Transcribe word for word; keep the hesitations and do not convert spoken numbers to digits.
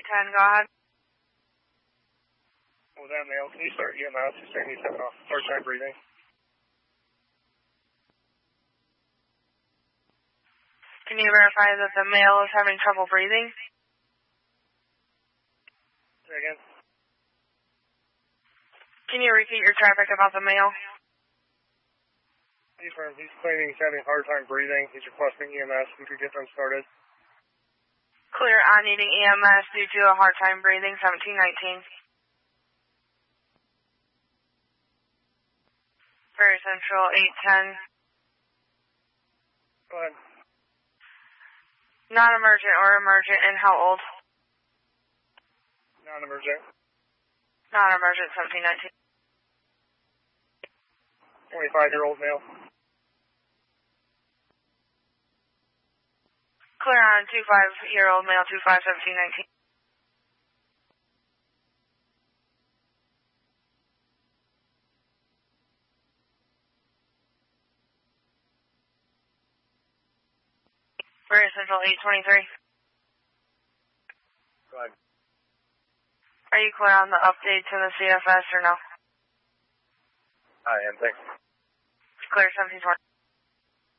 eight ten, go ahead. Was that male? Can you start E M S? He's saying he's having a hard time breathing. Can you verify that the male is having trouble breathing? Say again? Can you repeat your traffic about the male? He's, he's claiming he's having a hard time breathing. He's requesting E M S. We could get them started. Clear on needing E M S due to a hard time breathing, seventeen nineteen. Prairie Central, eight ten. Go ahead. Non-emergent or emergent, and how old? Non-emergent. Non-emergent, seventeen nineteen. twenty-five-year-old male. Clear on two-five-year-old male, two five seventeen nineteen. Prairie Central, eight twenty-three. Go ahead. Are you clear on the update to the C F S or no? I am, thanks. Clear, seventeen twenty.